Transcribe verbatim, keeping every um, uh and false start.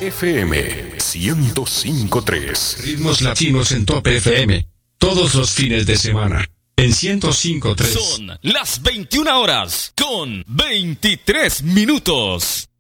F M ciento cinco punto tres. Ritmos latinos en Top F M. Todos los fines de semana. En ciento cinco punto tres. Son las veintiuna horas con veintitrés minutos.